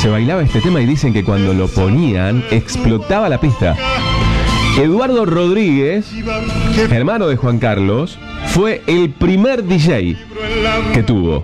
se bailaba este tema y dicen que cuando lo ponían explotaba la pista. Eduardo Rodríguez, hermano de Juan Carlos, fue el primer DJ que tuvo.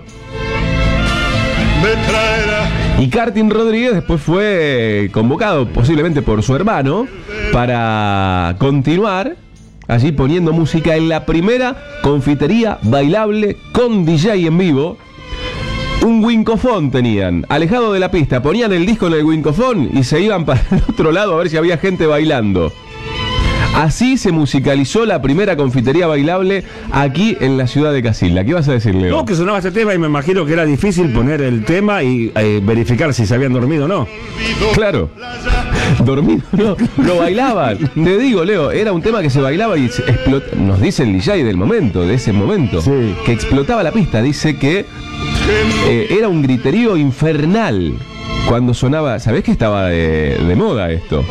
Y Karting Rodríguez después fue convocado posiblemente por su hermano para continuar allí poniendo música en la primera confitería bailable con DJ en vivo. Un wincofón tenían, alejado de la pista, ponían el disco en el wincofón y se iban para el otro lado a ver si había gente bailando. Así se musicalizó la primera confitería bailable aquí en la ciudad de Casilda. ¿Qué vas a decir, Leo? No, que sonaba este tema y me imagino que era difícil poner el tema y verificar si se habían dormido o no. Claro. Dormido, no, lo bailaban. Te digo, Leo, era un tema que se bailaba y explotó. Nos dice el DJ del momento, de ese momento, sí, que explotaba la pista. Dice que era un griterío infernal cuando sonaba. ¿Sabés que estaba de moda esto?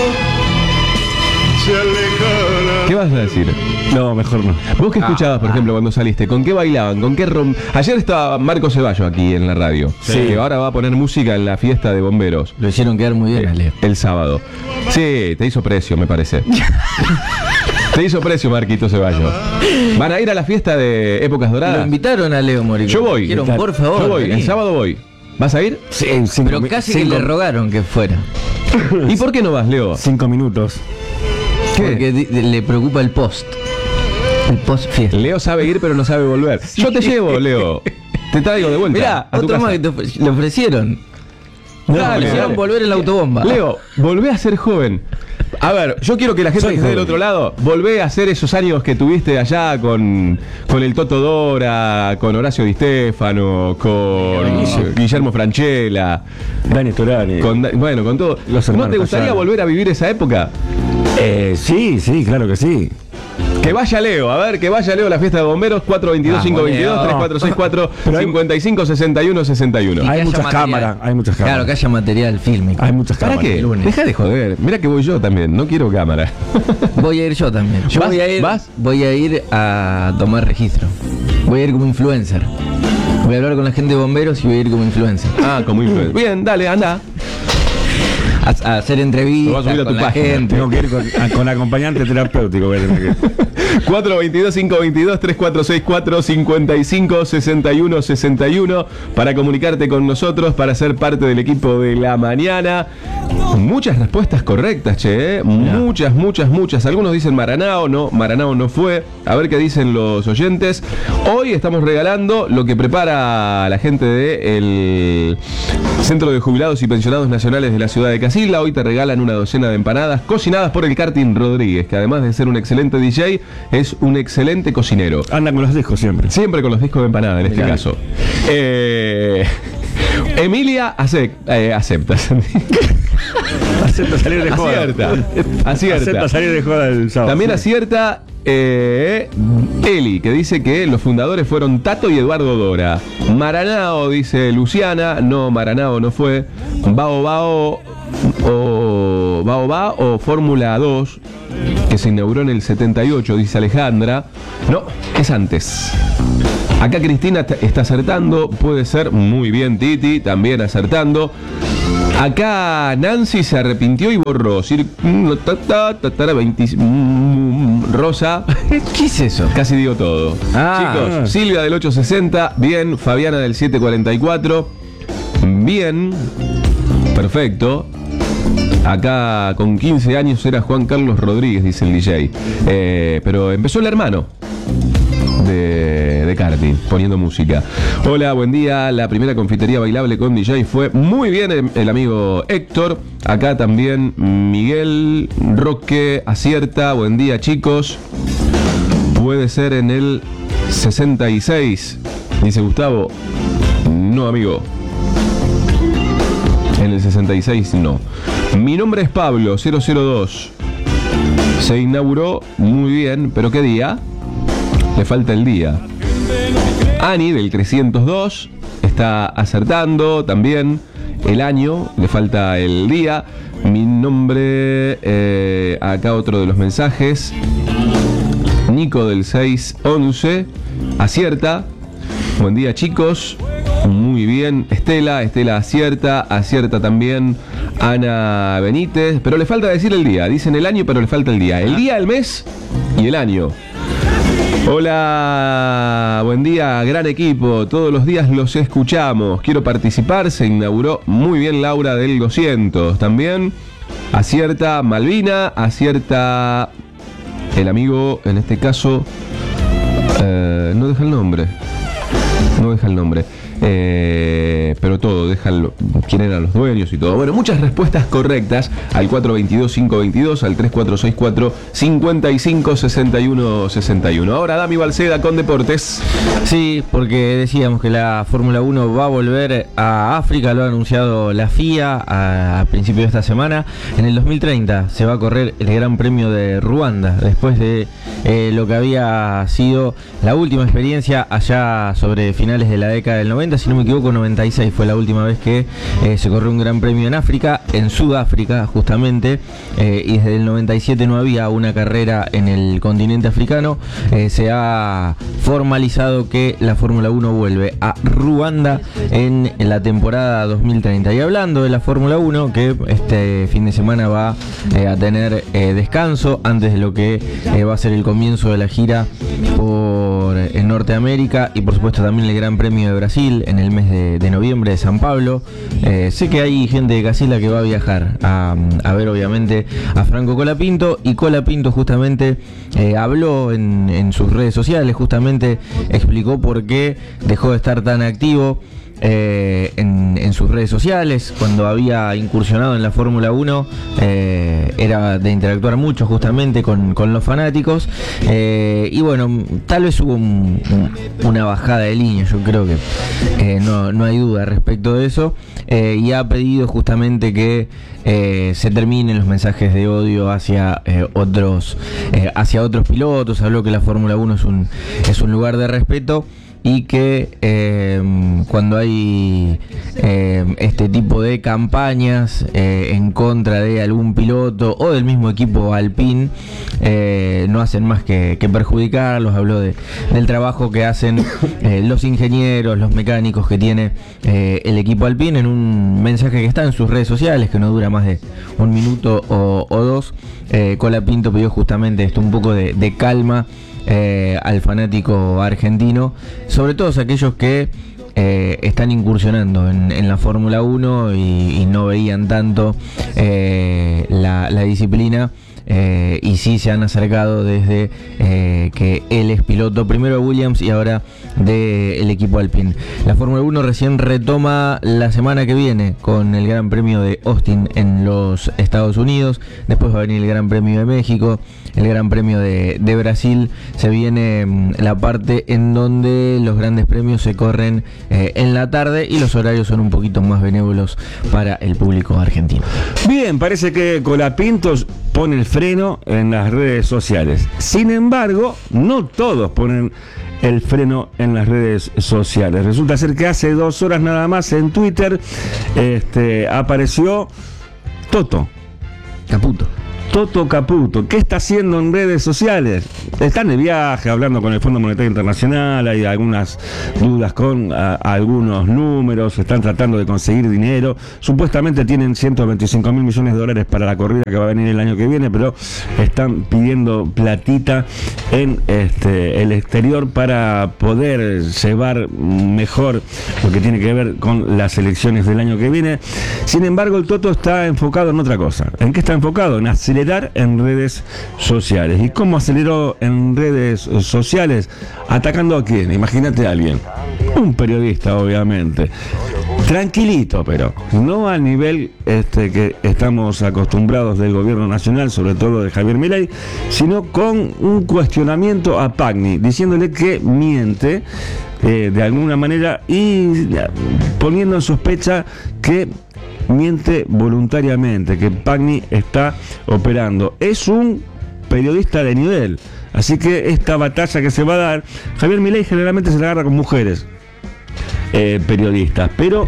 ¿Qué vas a decir? No, mejor no. ¿Vos qué escuchabas, por ejemplo, cuando saliste? ¿Con qué bailaban? ¿Con qué Ayer estaba Marco Ceballos aquí en la radio. Sí. Que ahora va a poner música en la fiesta de bomberos. Lo hicieron quedar muy bien, Leo. El sábado. Sí, te hizo precio, me parece. Te hizo precio, Marquito Ceballos. Van a ir a la fiesta de Épocas Doradas. Lo invitaron a Leo Morico. Yo voy. Quiero, por favor. Yo voy, vení. el sábado voy. ¿Vas a ir? Sí, Pero casi que le rogaron que fuera. ¿Y por qué no vas, Leo? 5 minutos. ¿Qué? Porque le preocupa el post. El post fiesta. Leo sabe ir, pero no sabe volver. Yo te llevo, Leo. Te traigo de vuelta. Mirá, a tu otro casa. más que le ofrecieron. No, Le dale, ofrecieron dale. volver en la autobomba. Leo, volvé a ser joven. A ver, yo quiero que la gente Soy que esté del joven. otro lado volvé a hacer esos años que tuviste allá con el Toto Dora, con Horacio Di Stefano, con Guillermo Francella, Dani Torani. bueno, con todo. Los ¿No hermanos te gustaría Cayano. volver a vivir esa época? Sí, claro que sí. Que vaya Leo, a ver, que vaya Leo a la fiesta de bomberos, 422-522-3464, Pero hay- 55-61-61. Y que Hay haya muchas material. cámaras, hay muchas cámaras. Claro, que haya material fílmico. Hay muchas ¿Para cámaras. qué? lunes. Deja de joder. Mira que voy yo también, no quiero cámara. Voy a ir yo también. Yo ¿Vas? ¿Vas? voy a ir a tomar registro. Voy a ir como influencer. Voy a hablar con la gente de bomberos y voy a ir como influencer. Ah, como influencer. Bien, dale, anda. A hacer Lo vas a entrevistas subir a tu con la página. gente. Tengo que ir con acompañante terapéutico. Voy a tener que ir. 422-522-3464-55-61-61 para comunicarte con nosotros, para ser parte del equipo de la mañana. Muchas respuestas correctas, che, ¿eh? Muchas. Algunos dicen Maranao no fue. A ver qué dicen los oyentes. Hoy estamos regalando lo que prepara la gente del Centro de Jubilados y Pensionados Nacionales de la ciudad de Casilda. Hoy te regalan una docena de empanadas cocinadas por el Karting Rodríguez, que además de ser un excelente DJ, es un excelente cocinero. Anda con los discos siempre. Siempre con los discos de empanada en este Mirá. caso. Emilia acepta. Acepta salir de joda. Acierta. Acepta salir de joda el sábado. También acierta Eli, que dice que los fundadores fueron Tato y Eduardo Dora. Maranao, dice Luciana. No, Maranao no fue. Bao o Fórmula 2, que se inauguró en el 78, dice Alejandra. No, es antes. Acá Cristina está acertando. Puede ser. Muy bien, Titi, también acertando. Acá Nancy se arrepintió y borró. Rosa. ¿Qué es eso? Casi digo todo. Ah. Chicos, Silvia del 860, bien. Fabiana del 744, bien. Perfecto. Acá con 15 años era Juan Carlos Rodríguez, dice el DJ. Pero empezó el hermano de Karting, poniendo música. Hola, buen día. La primera confitería bailable con DJ fue muy bien el amigo Héctor. Acá también Miguel Roque acierta. Buen día, chicos. Puede ser en el 66, dice Gustavo. No, amigo. En el 66 no. Mi nombre es Pablo 002. Se inauguró muy bien, pero ¿qué día? Le falta el día. Ani del 302 está acertando también el año, le falta el día. Mi nombre, acá otro de los mensajes. Nico del 611 acierta. Buen día, chicos. Muy bien, Estela acierta también Ana Benítez, pero le falta decir el día, dicen el año pero le falta el día, el mes y el año. Hola, buen día, gran equipo, todos los días los escuchamos, quiero participar, se inauguró muy bien Laura del 200, también acierta Malvina, acierta el amigo, en este caso, no deja el nombre, pero todo, déjalo, quién eran los dueños y todo. Bueno, muchas respuestas correctas al 422-522, al 3464-556161. Ahora Dami Balceda con Deportes. Sí, porque decíamos que la Fórmula 1 va a volver a África, lo ha anunciado la FIA a principios de esta semana. En el 2030 se va a correr el Gran Premio de Ruanda, después de lo que había sido la última experiencia allá sobre finales de la década del 90, si no me equivoco 96 fue la última vez que se corrió un Gran Premio en África, en Sudáfrica justamente, y desde el 97 no había una carrera en el continente africano. Se ha formalizado que la Fórmula 1 vuelve a Ruanda en la temporada 2030. Y hablando de la Fórmula 1, que este fin de semana va a tener descanso antes de lo que va a ser el comienzo de la gira por Norteamérica y por supuesto también el Gran Premio de Brasil en el mes de noviembre de San Pablo. Sé que hay gente de Casilla que va a viajar a ver obviamente a Franco Colapinto, y Colapinto justamente habló en sus redes sociales, justamente explicó por qué dejó de estar tan activo en sus redes sociales. Cuando había incursionado en la Fórmula 1 era de interactuar mucho justamente con los fanáticos, y bueno, tal vez hubo una bajada de línea, yo creo que no hay duda respecto de eso, y ha pedido justamente que se terminen los mensajes de odio hacia otros pilotos. Habló que la Fórmula 1 es un lugar de respeto, y que cuando hay este tipo de campañas en contra de algún piloto o del mismo equipo Alpine, no hacen más que perjudicarlos. Habló del trabajo que hacen los ingenieros, los mecánicos que tiene el equipo Alpine, en un mensaje que está en sus redes sociales, que no dura más de un minuto o dos. Colapinto pidió justamente esto, un poco de calma al fanático argentino, sobre todo aquellos que están incursionando en la Fórmula 1 y no veían tanto la disciplina, y sí se han acercado desde que él es piloto primero de Williams y ahora del equipo Alpine. La Fórmula 1 recién retoma la semana que viene con el Gran Premio de Austin en los Estados Unidos, después va a venir el Gran Premio de México, el Gran Premio de Brasil. Se viene la parte en donde los grandes premios se corren en la tarde y los horarios son un poquito más benévolos para el público argentino. Bien, parece que Colapinto pone el freno en las redes sociales. Sin embargo, no todos ponen el freno en las redes sociales. Resulta ser que hace 2 horas nada más en Twitter apareció Toto Caputo. ¿Qué está haciendo en redes sociales? Están de viaje, hablando con el Fondo Monetario Internacional, hay algunas dudas con algunos números, están tratando de conseguir dinero. Supuestamente tienen 125 mil millones de dólares para la corrida que va a venir el año que viene, pero están pidiendo platita en el exterior para poder llevar mejor lo que tiene que ver con las elecciones del año que viene. Sin embargo, el Toto está enfocado en otra cosa. ¿En qué está enfocado? En acelerar en redes sociales. ¿Y cómo aceleró en redes sociales? ¿Atacando a quién? Imagínate a alguien. Un periodista, obviamente. Tranquilito, pero no al nivel que estamos acostumbrados del gobierno nacional, sobre todo de Javier Milei, sino con un cuestionamiento a Pagni, diciéndole que miente de alguna manera y poniendo en sospecha que miente voluntariamente, que Pagni está operando. Es un periodista de nivel, así que esta batalla que se va a dar, Javier Milei generalmente se la agarra con mujeres periodistas, pero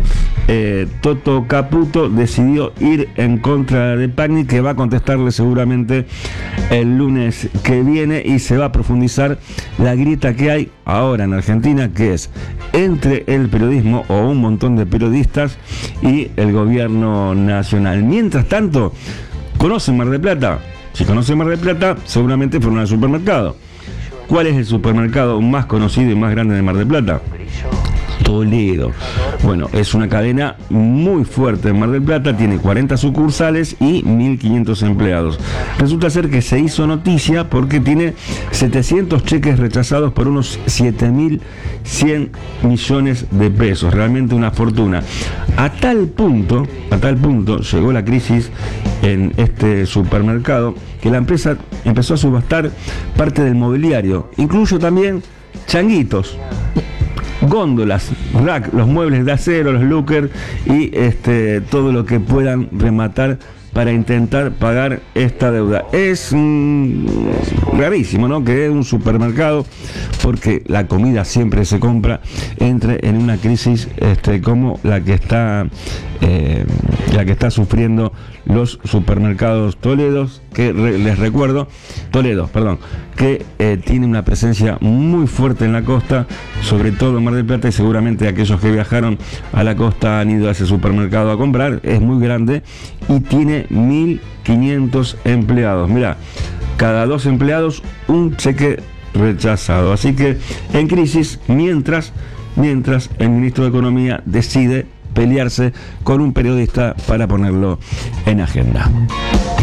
Toto Caputo decidió ir en contra de Pagni, que va a contestarle seguramente el lunes que viene, y se va a profundizar la grieta que hay ahora en Argentina, que es entre el periodismo o un montón de periodistas y el gobierno nacional. Mientras tanto, ¿conocen Mar del Plata? Si conocen Mar del Plata, seguramente fueron al supermercado. ¿Cuál es el supermercado más conocido y más grande de Mar del Plata? Toledo. Bueno, es una cadena muy fuerte en Mar del Plata, tiene 40 sucursales y 1.500 empleados. Resulta ser que se hizo noticia porque tiene 700 cheques rechazados por unos 7.100 millones de pesos, realmente una fortuna. A tal punto llegó la crisis en este supermercado que la empresa empezó a subastar parte del mobiliario, incluso también changuitos, góndolas, rack, los muebles de acero, los lookers y todo lo que puedan rematar para intentar pagar esta deuda. Es rarísimo, ¿no?, que un supermercado, porque la comida siempre se compra, entre en una crisis como la que está sufriendo los supermercados Toledo, que les recuerdo, que tiene una presencia muy fuerte en la costa, sobre todo en Mar del Plata, y seguramente aquellos que viajaron a la costa han ido a ese supermercado a comprar. Es muy grande y tiene 1.500 empleados. Mira, cada 2 empleados un cheque rechazado. Así que en crisis, mientras el ministro de Economía decide pelearse con un periodista para ponerlo en agenda.